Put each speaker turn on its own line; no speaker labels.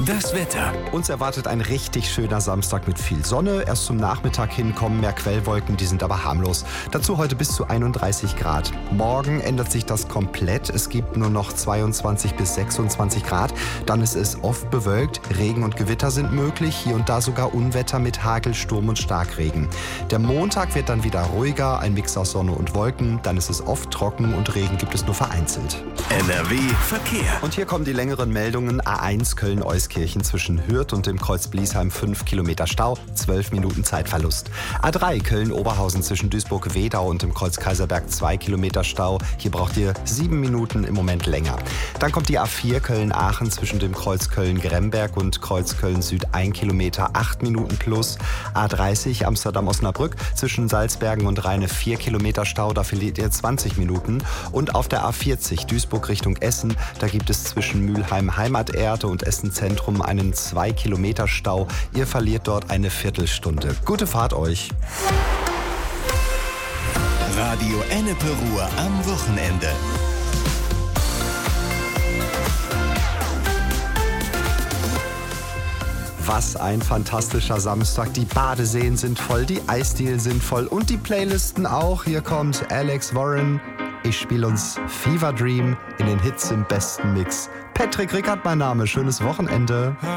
Das Wetter.
Uns erwartet ein richtig schöner Samstag mit viel Sonne. Erst zum Nachmittag hin kommen mehr Quellwolken, die sind aber harmlos. Dazu heute bis zu 31 Grad. Morgen ändert sich das komplett. Es gibt nur noch 22 bis 26 Grad. Dann ist es oft bewölkt. Regen und Gewitter sind möglich. Hier und da sogar Unwetter mit Hagel, Sturm und Starkregen. Der Montag wird dann wieder ruhiger. Ein Mix aus Sonne und Wolken. Dann ist es oft trocken und Regen gibt es nur vereinzelt.
NRW Verkehr.
Und hier kommen die längeren Meldungen. A1 Köln-Euskirchen zwischen Hürth und dem Kreuz Bliesheim 5 Kilometer Stau, 12 Minuten Zeitverlust. A3 Köln-Oberhausen zwischen Duisburg-Wedau und dem Kreuz Kaiserberg 2 Kilometer Stau. Hier braucht ihr 7 Minuten im Moment länger. Dann kommt die A4 Köln-Aachen zwischen dem Kreuz Köln-Gremberg und Kreuz Köln-Süd 1 Kilometer, 8 Minuten plus. A30 Amsterdam-Osnabrück zwischen Salzbergen und Rheine 4 Kilometer Stau, da verliert ihr 20 Minuten. Und auf der A40 Duisburg Richtung Essen, da gibt es zwischen Mülheim Heimaterde und Essen Zentrum einen 2 Kilometer Stau. Ihr verliert dort eine Viertelstunde. Gute Fahrt euch.
Radio Ennepe Ruhr am Wochenende.
Was ein fantastischer Samstag. Die Badeseen sind voll, die Eisdielen sind voll und die Playlisten auch. Hier kommt Alex Warren. Ich spiele uns Fever Dream in den Hits im besten Mix. Patrick Rickert mein Name. Schönes Wochenende.